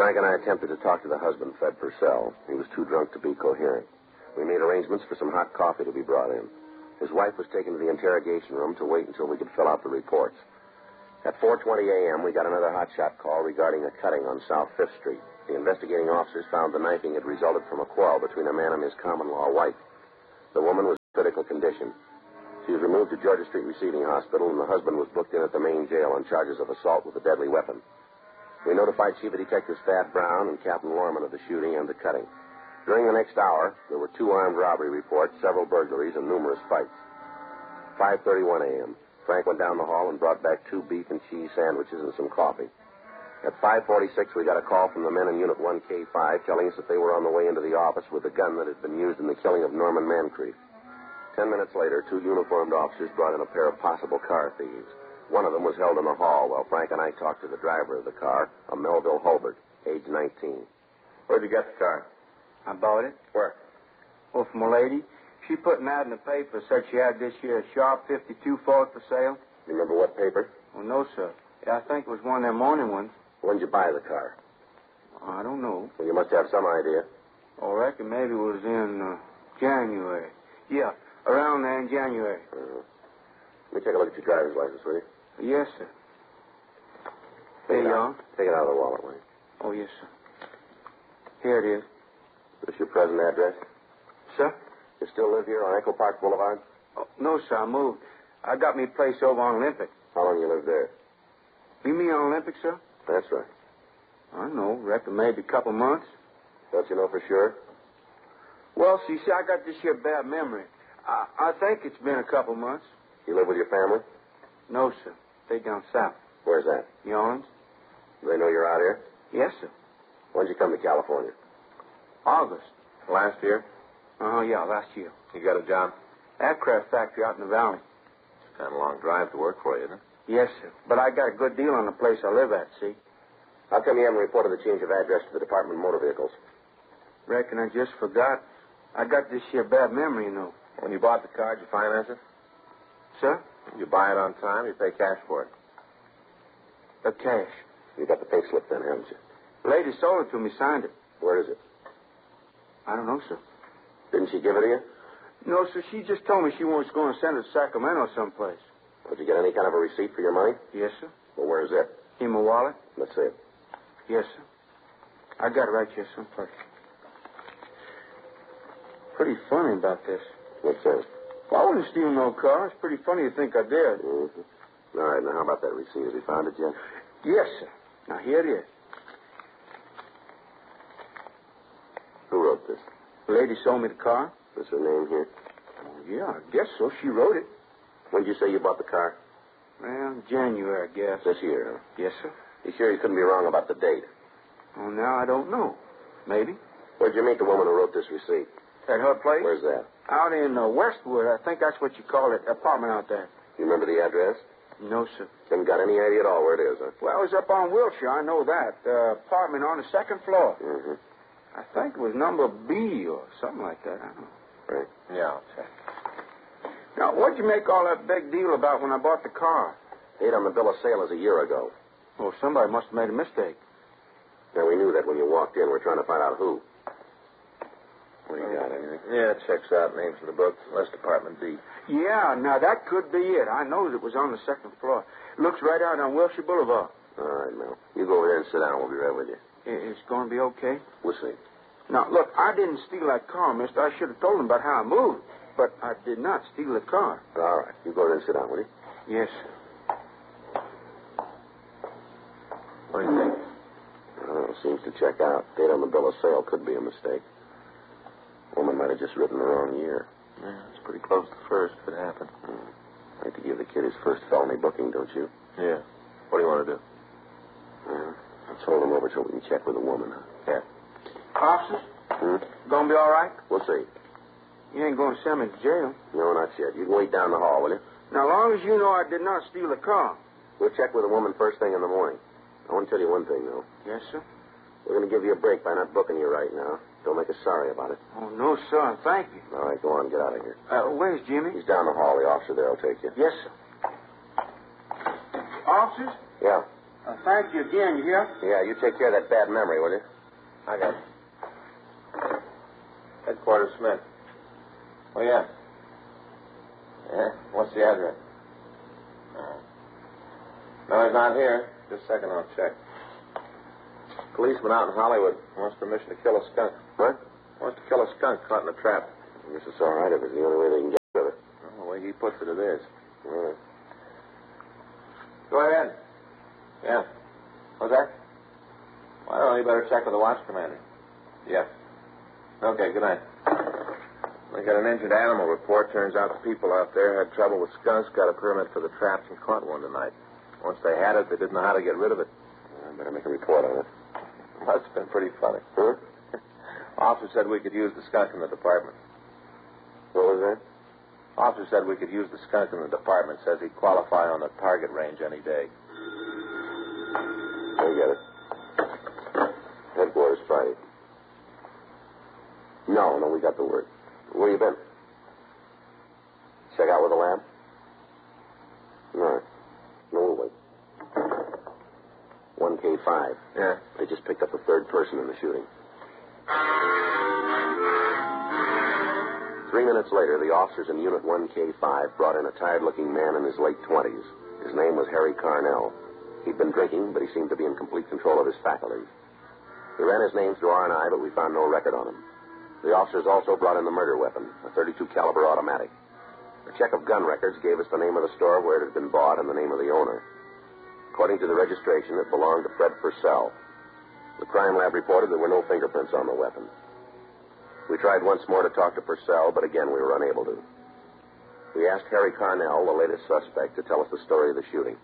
Frank and I attempted to talk to the husband, Fred Purcell. He was too drunk to be coherent. We made arrangements for some hot coffee to be brought in. His wife was taken to the interrogation room to wait until we could fill out the reports. At 4:20 a.m., we got another hotshot call regarding a cutting on South 5th Street. The investigating officers found the knifing had resulted from a quarrel between a man and his common-law wife. The woman was in critical condition. She was removed to Georgia Street Receiving Hospital, and the husband was booked in at the main jail on charges of assault with a deadly weapon. We notified Chief of Detectives Thad Brown and Captain Lorman of the shooting and the cutting. During the next hour, there were 2 armed robbery reports, several burglaries, and numerous fights. 5:31 a.m., Frank went down the hall and brought back 2 beef and cheese sandwiches and some coffee. At 5:46, we got a call from the men in Unit 1K5 telling us that they were on the way into the office with the gun that had been used in the killing of Norman Moncrief. 10 minutes later, 2 uniformed officers brought in a pair of possible car thieves. One of them was held in the hall while Frank and I talked to the driver of the car, a Melville Holbert, age 19. Where'd you get the car? I bought it. Where? Oh, from a lady. She put an ad in the paper, said she had this here Sharp 52 Ford for sale. You remember what paper? Oh, no, sir. Yeah, I think it was one of them morning ones. When did you buy the car? I don't know. Well, you must have some idea. Oh, I reckon maybe it was in January. Yeah, around there in January. Let me take a look at your driver's license, will you? Yes, sir. There you are. Take it out of the wallet, will you? Oh, yes, sir. Here it is. Is this your present address? Sir? You still live here on Echo Park Boulevard? Oh, no, sir, I moved. I got me a place over on Olympic. How long you lived there? You mean on Olympic, sir? That's right. I don't know. Reckon maybe a couple months. Don't you know for sure? Well, see, I got this here bad memory. I think it's been a couple months. You live with your family? No, sir. They down south. Where's that? New Orleans? Do they know you're out here? Yes, sir. When'd you come to California? August. Last year? Yeah, last year. You got a job? Aircraft factory out in the valley. It's kind of a long drive to work for you, isn't it? Yes, sir. But I got a good deal on the place I live at, see? How come you haven't reported the change of address to the Department of Motor Vehicles? Reckon I just forgot. I got this here bad memory, you know. When you bought the car, did you finance it? Sir? You buy it on time, you pay cash for it. The cash. You got the pink slip then, haven't you? The lady sold it to me, signed it. Where is it? I don't know, sir. Didn't she give it to you? No, sir. She just told me she was going to send it to Sacramento someplace. Did you get any kind of a receipt for your money? Yes, sir. Well, where's it? In my wallet? Let's see it. Yes, sir. I got it right here someplace. Pretty funny about this. What's that? Well, I wouldn't steal no car. It's pretty funny to think I did. Mm-hmm. All right, now how about that receipt? Have you found it yet? Yes, sir. Now, here it is. Who wrote this? The lady sold me the car. Is her name here? Oh, yeah, I guess so. She wrote it. When did you say you bought the car? Well, January, I guess. This year, huh? Yes, sir. You sure you couldn't be wrong about the date? Oh, now I don't know. Maybe. Where'd you meet the woman who wrote this receipt? At her place? Where's that? Out in Westwood. I think that's what you call it. Apartment out there. You remember the address? No, sir. Haven't got any idea at all where it is, huh? Well, it was up on Wilshire. I know that. Apartment on the 2nd floor. Mm-hmm. I think it was number B or something like that. I don't know. Right. Yeah, I'll check. Now, what'd you make all that big deal about when I bought the car? Date on the bill of sale is a year ago. Oh, somebody must have made a mistake. Now, we knew that when you walked in. We're trying to find out who. What do you got, anything? Yeah, it checks out. Names in the book. West Department D. Yeah, now that could be it. I know it was on the 2nd floor. Looks right out on Wilshire Boulevard. All right, Mel. You go over there and sit down. We'll be right with you. It's going to be okay? We'll see. Now, look, I didn't steal that car, mister. I should have told him about how I moved. But I did not steal the car. All right. You go there and sit down, will you? Yes. What do you think? Well, it seems to check out. Date on the bill of sale could be a mistake. Woman might have just written the wrong year. Yeah, it's pretty close to first if it happened. I'd like to give the kid his first felony booking, don't you? Yeah. What do you want to do? Well, let's hold him over so we can check with the woman. Yeah. Officers? Hmm? Gonna be all right? We'll see. You ain't going to send me to jail. No, not yet. You can wait down the hall, will you? Now, as long as you know I did not steal the car. We'll check with the woman first thing in the morning. I want to tell you one thing, though. Yes, sir? We're going to give you a break by not booking you right now. Don't make us sorry about it. Oh, no, sir. Thank you. All right, go on. Get out of here. Where's Jimmy? He's down the hall. The officer there will take you. Yes, sir. Officers? Yeah. Thank you again, you hear? Yeah, you take care of that bad memory, will you? I got it. Headquarters Smith. Oh, yeah. Yeah? What's the address? No, he's not here. Just a second, I'll check. Policeman out in Hollywood wants permission to kill a skunk. What? Wants to kill a skunk caught in a trap. I guess it's all right if it's the only way they can get rid of it. Well, the way he puts it, it is. All right. Go ahead. Yeah. What's that? Well, you better check with the watch commander. Yeah. Okay, good night. We got an injured animal report. Turns out the people out there had trouble with skunks, got a permit for the traps, and caught one tonight. Once they had it, they didn't know how to get rid of it. I better make a report on it. That's been pretty funny. Huh? Officer said we could use the skunk in the department. What was that? Officer said we could use the skunk in the department. Says he'd qualify on the target range any day. I get it. Headquarters Friday. No, we got the word. Where you been? Check out with the lab? No. No, we'll wait. 1K5. Yeah. They just picked up the third person in the shooting. 3 minutes later, the officers in Unit 1K5 brought in a tired-looking man in his late 20s. His name was Harry Carnell. He'd been drinking, but he seemed to be in complete control of his faculties. We ran his name through R&I, but we found no record on him. The officers also brought in the murder weapon, a .32 caliber automatic. A check of gun records gave us the name of the store where it had been bought and the name of the owner. According to the registration, it belonged to Fred Purcell. The crime lab reported there were no fingerprints on the weapon. We tried once more to talk to Purcell, but again we were unable to. We asked Harry Carnell, the latest suspect, to tell us the story of the shooting.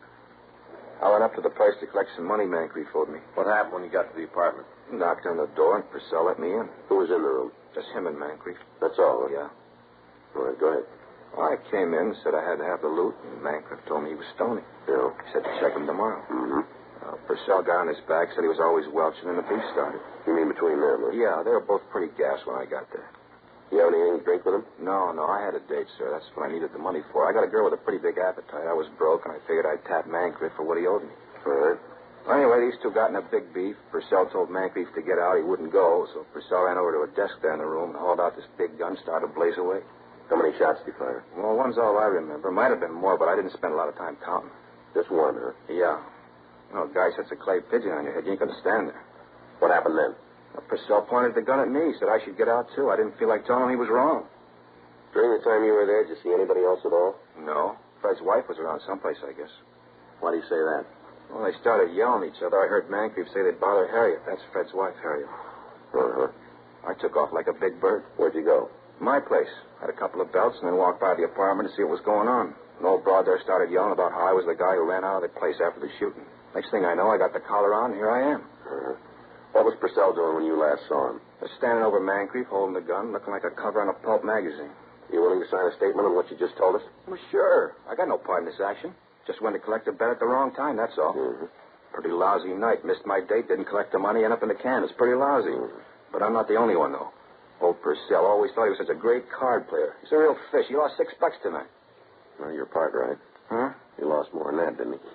I went up to the place to collect some money Mancreef owed me. What happened when you got to the apartment? Knocked on the door, and Purcell let me in. Who was in the room? Just him and Mancreef. That's all. Yeah. All right, go ahead. Well, I came in, said I had to have the loot, and Mancreef told me he was stony. Yeah. He said to check him tomorrow. Mm-hmm. Purcell got on his back, said he was always welching, and the beef started. You mean between them, huh? Yeah, they were both pretty gassed when I got there. You have anything to drink with him? No, I had a date, sir. That's what I needed the money for. I got a girl with a pretty big appetite. I was broke, and I figured I'd tap Mancreef for what he owed me. All right. Well, anyway, these two got in a big beef. Purcell told Mancreef to get out. He wouldn't go, so Purcell ran over to a desk there in the room and hauled out this big gun, started to blaze away. How many shots did you fire? Well, one's all I remember. Might have been more, but I didn't spend a lot of time counting. Just one, huh? Yeah. You know, a guy sets a clay pigeon on your head. You ain't going to stand there. What happened then? Well, Purcell pointed the gun at me. Said I should get out, too. I didn't feel like telling him he was wrong. During the time you were there, did you see anybody else at all? No. Fred's wife was around someplace, I guess. Why do you say that? Well, they started yelling at each other. I heard Mancreef say they'd bother Harriet. That's Fred's wife, Harriet. Uh-huh. I took off like a big bird. Where'd you go? My place. Had a couple of belts and then walked by the apartment to see what was going on. An old broad there started yelling about how I was the guy who ran out of the place after the shooting. Next thing I know, I got the collar on, and here I am. Uh-huh. What was Purcell doing when you last saw him? Just standing over Mancreef, holding the gun, looking like a cover on a pulp magazine. You willing to sign a statement on what you just told us? Well, sure. I got no part in this action. Just went to collect a bet at the wrong time, that's all. Mm-hmm. Pretty lousy night. Missed my date, didn't collect the money, end up in the can. It's pretty lousy. Mm-hmm. But I'm not the only one, though. Old Purcell always thought he was such a great card player. He's a real fish. He lost $6 tonight. Well, your part, right? Huh? He lost more than that, didn't he?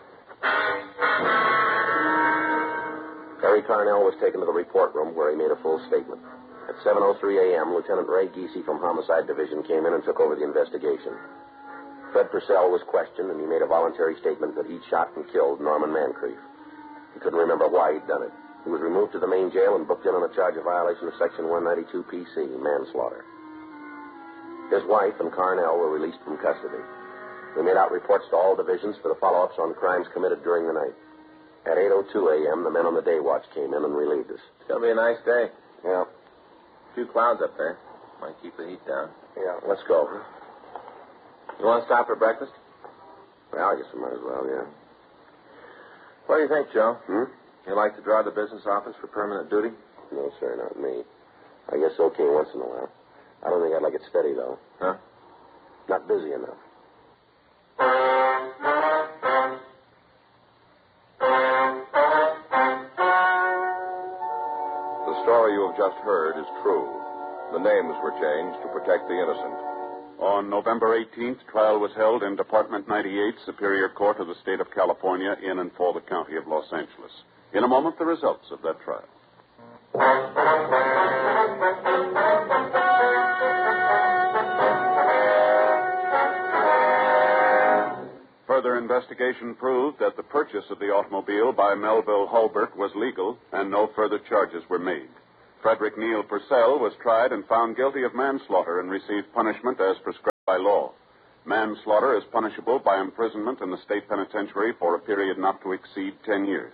Harry Carnell was taken to the report room where he made a full statement. At 7:03 a.m., Lieutenant Ray Giese from Homicide Division came in and took over the investigation. Fred Purcell was questioned, and he made a voluntary statement that he'd shot and killed Norman Mancreef. He couldn't remember why he'd done it. He was removed to the main jail and booked in on a charge of violation of Section 192 PC, manslaughter. His wife and Carnell were released from custody. We made out reports to all divisions for the follow-ups on crimes committed during the night. At 8:02 a.m., the men on the day watch came in and relieved us. It's going to be a nice day. Yeah. A few clouds up there. Might keep the heat down. Yeah, let's go. You want to stop for breakfast? Well, I guess we might as well, yeah. What do you think, Joe? Hmm? You like to draw the business office for permanent duty? No, sir, not me. I guess okay once in a while. I don't think I'd like it steady, though. Huh? Not busy enough. The story you have just heard is true. The names were changed to protect the innocent. On November 18th, trial was held in Department 98, Superior Court of the State of California, in and for the County of Los Angeles. In a moment, the results of that trial. Further investigation proved that the purchase of the automobile by Melville Hulbert was legal, and no further charges were made. Frederick Neil Purcell was tried and found guilty of manslaughter and received punishment as prescribed by law. Manslaughter is punishable by imprisonment in the state penitentiary for a period not to exceed 10 years.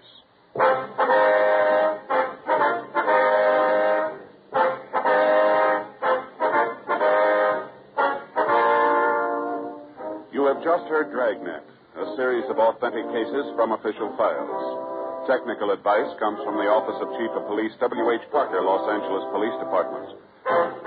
You have just heard Dragnet, a series of authentic cases from official files. Technical advice comes from the Office of Chief of Police W.H. Parker, Los Angeles Police Department.